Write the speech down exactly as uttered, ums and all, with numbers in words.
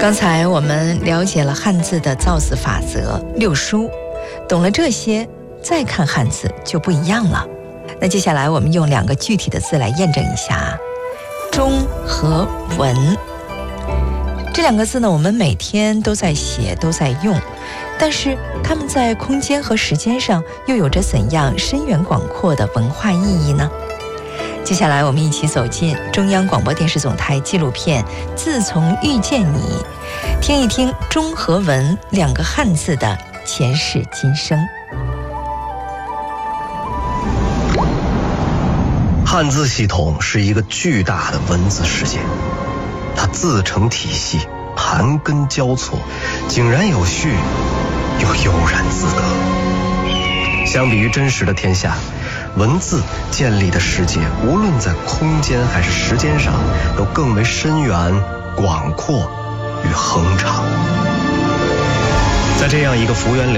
刚才我们了解了汉字的造字法则六书，懂了这些，再看汉字就不一样了。那接下来我们用两个具体的字来验证一下，中和文。这两个字呢，我们每天都在写，都在用，但是它们在空间和时间上又有着怎样深远广阔的文化意义呢？接下来我们一起走进中央广播电视总台纪录片《自从遇见你》，听一听中和文两个汉字的前世今生。 汉字系统是一个巨大的文字世界，它自成体系，盘根交错，井然有序，又悠然自得。相比于真实的天下，文字建立的世界，无论在空间还是时间上，都更为深远、广阔与恒长。在这样一个幅员